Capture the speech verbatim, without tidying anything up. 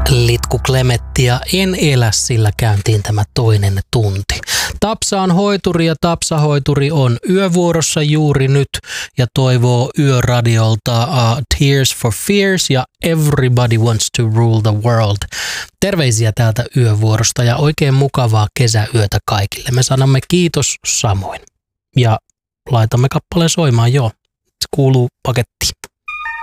Litku Klemettia, en elä, sillä käyntiin tämä toinen tunti. Tapsa on hoituri ja Tapsa-hoituri on yövuorossa juuri nyt ja toivoo Yöradiolta uh, Tears for Fears ja Everybody Wants to Rule the World. Terveisiä täältä yövuorosta ja oikein mukavaa kesäyötä kaikille. Me sanomme kiitos samoin ja laitamme kappaleen soimaan jo. Se kuuluu pakettiin.